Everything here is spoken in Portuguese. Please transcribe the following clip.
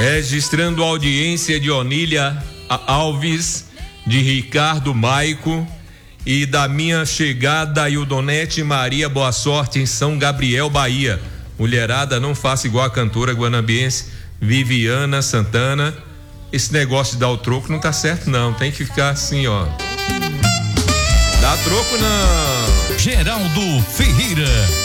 Registrando a audiência de Onília Alves, de Ricardo Maico e da minha chegada Ildonete Maria Boa Sorte em São Gabriel, Bahia. Mulherada, não faça igual a cantora guanambiense Viviana Santana. Esse negócio de dar o troco não tá certo não, tem que ficar assim, ó. Dá troco não. Geraldo Ferreira.